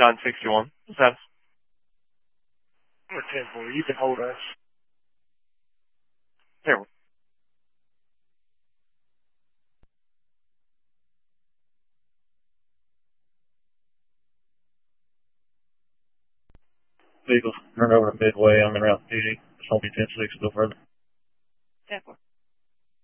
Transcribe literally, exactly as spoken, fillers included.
nine sixty-one. Status. We're ten four. You can hold us. Here. Vehicles turn over to Midway. I'm in route duty. Just hold me ten six to go further. ten four.